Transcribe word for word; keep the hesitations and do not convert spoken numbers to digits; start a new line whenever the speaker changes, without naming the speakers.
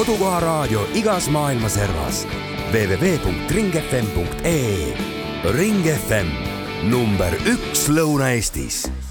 kodukoharaadio igas maailma servas. w w w punkt ring f m punkt e e. Ring F M, number üks Lõuna-Eestis.